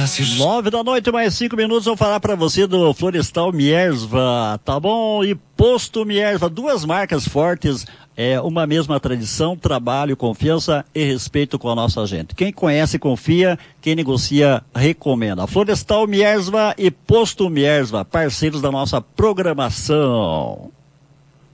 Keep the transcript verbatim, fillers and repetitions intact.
Nove da noite, mais cinco minutos, vou falar para você do Florestal Miersva, tá bom? E Posto Miersva, duas marcas fortes, é uma mesma tradição, trabalho, confiança e respeito com a nossa gente. Quem conhece, confia, quem negocia, recomenda. Florestal Miersva e Posto Miersva, parceiros da nossa programação.